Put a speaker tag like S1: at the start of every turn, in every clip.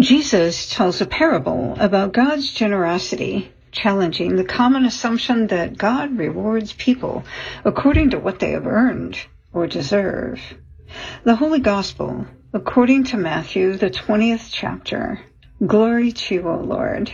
S1: Jesus tells a parable about God's generosity, challenging the common assumption that God rewards people according to what they have earned or deserve. The Holy Gospel, according to Matthew, the 20th chapter. Glory to you, O Lord.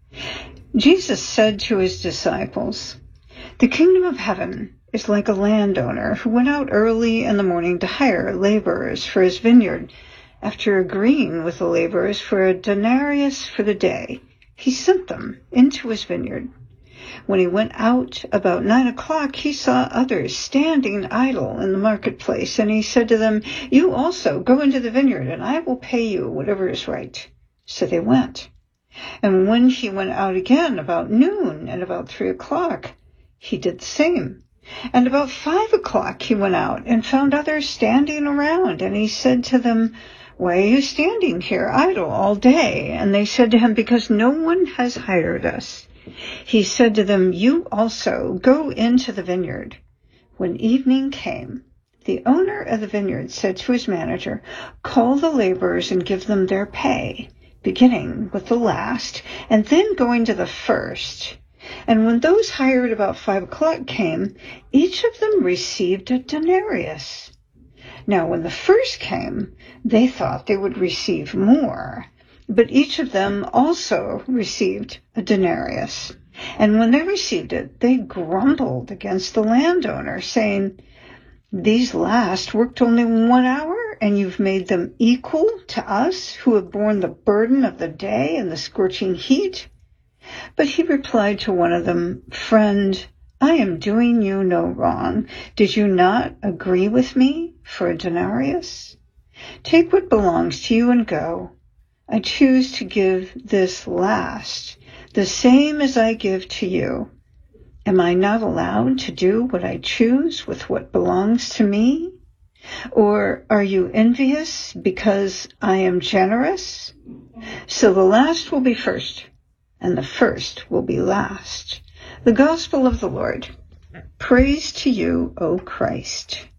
S1: Jesus said to his disciples, "The kingdom of heaven is like a landowner who went out early in the morning to hire laborers for his vineyard. After agreeing with the laborers for a denarius for the day, he sent them into his vineyard. When he went out about 9 o'clock, he saw others standing idle in the marketplace, and he said to them, 'You also go into the vineyard, and I will pay you whatever is right.' So they went. And when he went out again about noon and about 3 o'clock, he did the same. And about 5 o'clock he went out and found others standing around, and he said to them, 'Why are you standing here idle all day?' And they said to him, 'Because no one has hired us.' He said to them, 'You also go into the vineyard.' When evening came, the owner of the vineyard said to his manager, 'Call the laborers and give them their pay, beginning with the last, and then going to the first.' And when those hired about 5 o'clock came, each of them received a denarius. Now when the first came, they thought they would receive more, but each of them also received a denarius. And when they received it, they grumbled against the landowner, saying, 'These last worked only 1 hour, and you've made them equal to us who have borne the burden of the day and the scorching heat.' But he replied to one of them, 'Friend, I am doing you no wrong. Did you not agree with me for a denarius? Take what belongs to you and go. I choose to give this last, the same as I give to you. Am I not allowed to do what I choose with what belongs to me? Or are you envious because I am generous? So the last will be first, and the first will be last.' The Gospel of the Lord. Praise to you, O Christ."